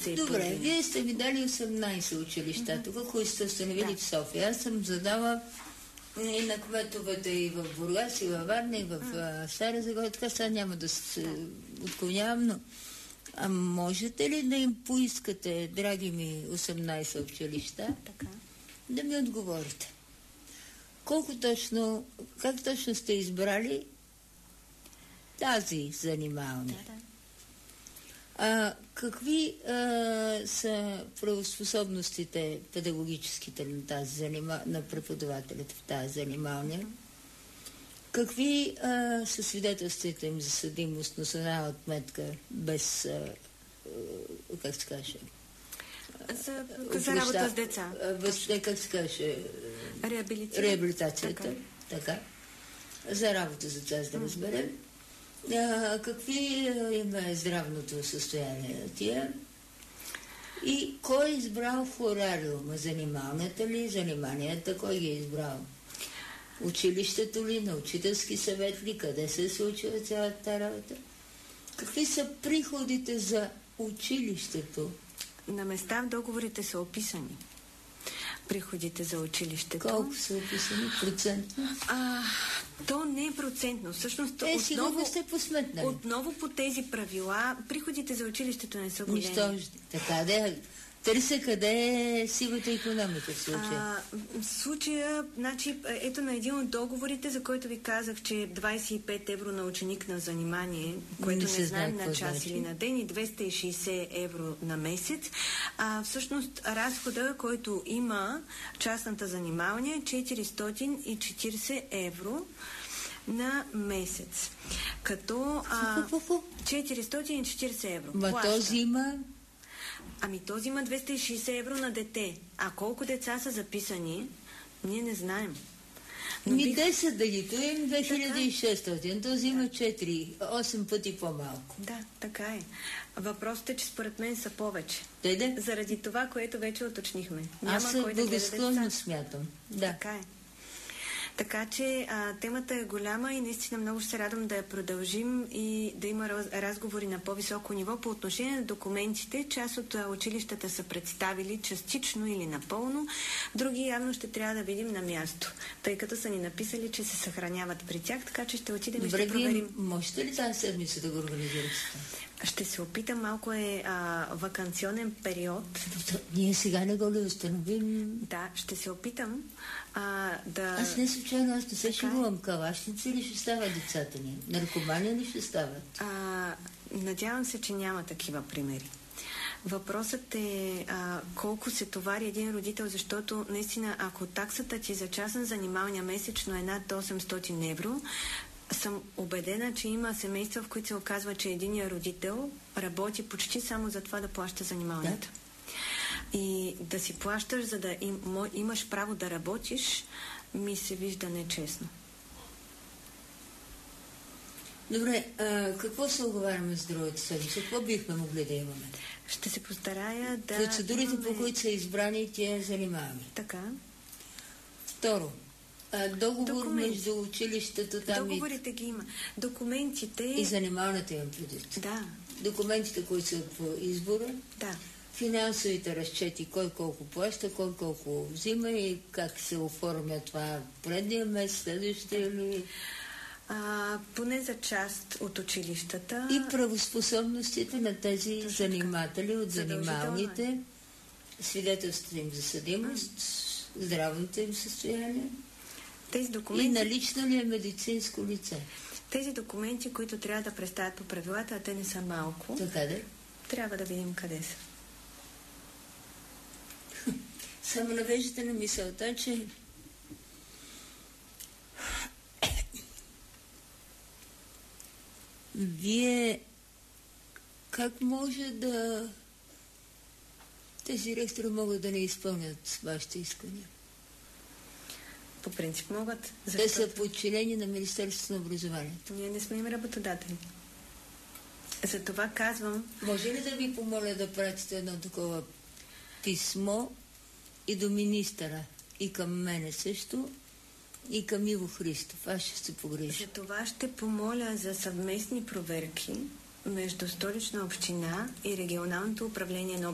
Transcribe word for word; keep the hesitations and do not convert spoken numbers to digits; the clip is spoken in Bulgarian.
се е Добре, появила. вие сте ми дали осемнайсет училища, mm-hmm. тук, които сте установили да. в София. Аз съм задала и на кметовете и в Бургас, и във Варна, и в mm. Стара Загора. Така сега няма да се да. отклонявам, но а можете ли да им поискате, драги ми осемнайсет училища, така. да ми отговорите? Колко точно, как точно сте избрали тази занималня? Да, да. А, какви а, са правоспособностите педагогическите на, тази занима... на преподавателите в тази занималня? Какви а, са свидетелствата им за съдимост, но са една отметка без, а, а, как се каже? За, за работа с деца. Без, не, как се каже? Реабилитация. Реабилитацията. Така. така. За работа с деца, за да разберем. А, какви им е здравното състояние на тия? И кой е избрал хорариума? Занималната ли? Заниманията? Кой ги е избрал? Училището ли? На учителски съвет ли? Къде се е случила цялата работа? Какви са приходите за училището? На места в договорите са описани приходите за училището. Колко са описани? Процентно? А, то не е процентно. Всъщност, е, отново, сте посметнали. отново по тези правила, приходите за училището не са големи. Нищо. Така да търся къде е сивата икономика в случая. А, в случая, значи, ето на един от договорите, за който ви казах, че двайсет и пет евро на ученик на занимание, което не, не знаем на час значи. или на ден, и двеста и шейсет евро на месец. А, всъщност, разхода, който има частната занималня, е четиристотин и четирийсет евро на месец. Като а, четиристотин и четирийсет евро. Ма този има... Ами този има двеста и шейсет евро на дете. А колко деца са записани, ние не знаем. Но ми бих... десет да ги туем, две хиляди и шестстотин. Този има четири, осем пъти по-малко. Да, така е. Въпросът е, че според мен са повече. Деде? Заради това, което вече уточнихме. Няма Аз кой да благосклонно смятам. Да. Така е. Така че а, темата е голяма и наистина много ще се радвам да я продължим и да има разговори на по-високо ниво. По отношение на документите, част от а, училищата са представили частично или напълно, други явно ще трябва да видим на място, тъй като са ни написали, че се съхраняват при тях, така че ще отидем и ще проверим. Добре, можете ли тази седмица да го организирате? Ще се опитам, малко е а, ваканционен период. Ние сега не го ли установим? Да, ще се опитам а, да... Аз не случайно, аз не се шегувам. Калашници ли ще стават децата ни? Наркомани ли ще стават? А, надявам се, че няма такива примери. Въпросът е а, колко се товари един родител, защото наистина, ако таксата ти за частна занималня месечно е над осемстотин евро, съм убедена, че има семейства, в които се оказва, че единият родител работи почти само за това да плаща занималнията. Да. И да си плащаш, за да им, имаш право да работиш, ми се вижда нечестно. Добре, а, какво се оговаряме с другата седмица? Какво бихме могли да имаме? Ще се постарая да... Процедурите, имаме... по които са избрани, тя занимаваме. Така. Второ. А, договор Документи. между училището там Договорите и... ги има. Документите... И занималната имам предвид. Да. Документите, които са по избора. Да. Финансовите разчети, кой колко плаща, кой колко взима и как се оформя това предния месец, следващия ли... А, поне за част от училищата. И правоспособностите на тези Точно заниматели от занималните, свидетелството им за съдимост, mm. здравното им състояние. Тези документи... И налично ли е медицинско лице? Тези документи, които трябва да представят по правилата, а те не са малко. Така да? Трябва да видим къде са. Само навеждате на мисълта, че вие как може да тези ректори могат да не изпълнят вашите искания? По принцип могат. Защото... Те са подчинени на Министерството на образованието. Ние не сме им работодатели. За това казвам... Може ли да ви помоля да пратите едно такова писмо и до министъра, и към мене също, и към Иво Христов? Аз ще се погрижа. За това ще помоля за съвместни проверки между Столична община и регионалното управление на